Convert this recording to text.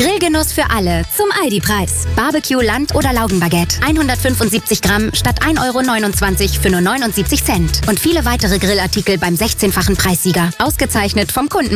Grillgenuss für alle zum Aldi-Preis. Barbecue, Land- oder Laugenbaguette. 175 Gramm statt 1,29 € für nur 79 Cent. Und viele weitere Grillartikel beim 16-fachen Preissieger. Ausgezeichnet vom Kunden.